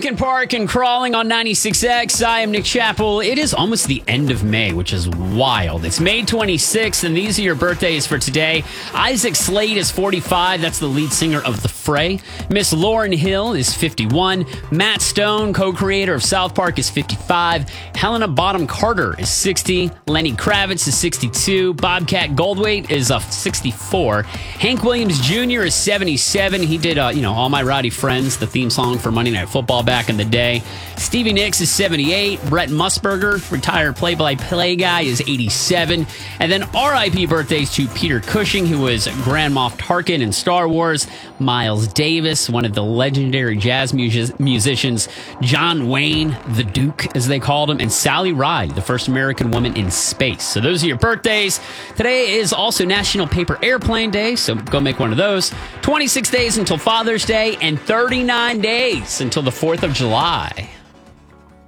Lincoln Park and crawling on 96X. I am Nick Chappell. It is almost the end of May, which is wild. It's May 26th, and these are your birthdays for today. Isaac Slade is 45. That's the lead singer of The Fray. Miss Lauryn Hill is 51. Matt Stone, co-creator of South Park, is 55. Helena Bonham Carter is 60. Lenny Kravitz is 62. Bobcat Goldthwait is 64. Hank Williams Jr. is 77. He did, All My Rowdy Friends, the theme song for Monday Night Football back in the day. Stevie Nicks is 78. Brett Musburger, retired play-by-play guy, is 87. And then R.I.P. birthdays to Peter Cushing, who was Grand Moff Tarkin in Star Wars. Miles Davis, one of the legendary jazz musicians. John Wayne, the Duke, as they called him. And Sally Ride, the first American woman in space. So those are your birthdays. Today is also National Paper Airplane Day, so go make one of those. 26 days until Father's Day and 39 days until the 4th of July.